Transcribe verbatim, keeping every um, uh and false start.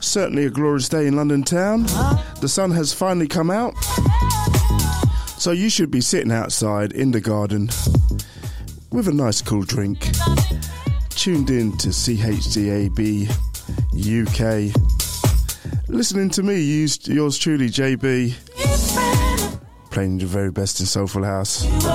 Certainly a glorious day in London town. The sun has finally come out, so you should be sitting outside in the garden with a nice cool drink, tuned in to C H D A B U K, listening to me, yours truly, J B, playing the very best in Soulful House.